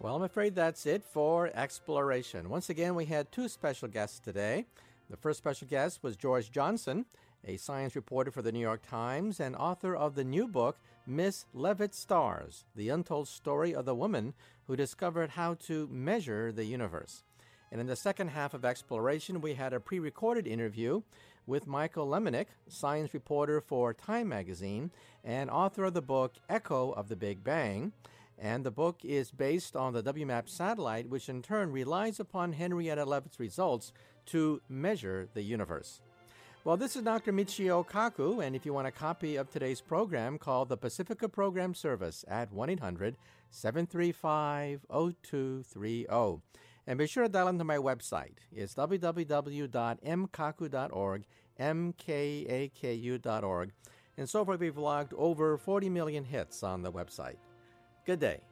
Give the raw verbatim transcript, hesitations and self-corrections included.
Well, I'm afraid that's it for Exploration. Once again, we had two special guests today. The first special guest was George Johnson, a science reporter for the New York Times and author of the new book, Miss Leavitt Stars, the untold story of the woman who discovered how to measure the universe. And in the second half of Exploration, we had a pre-recorded interview with Michael Lemonick, science reporter for Time magazine and author of the book Echo of the Big Bang. And the book is based on the W MAP satellite, which in turn relies upon Henrietta Leavitt's results to measure the universe. Well, this is Doctor Michio Kaku, and if you want a copy of today's program, call the Pacifica Program Service at one eight hundred seven three five zero two three zero. And be sure to dial into my website. It's w w w dot m kaku dot org, M K A K U dot org. And so far, we've logged over forty million hits on the website. Good day.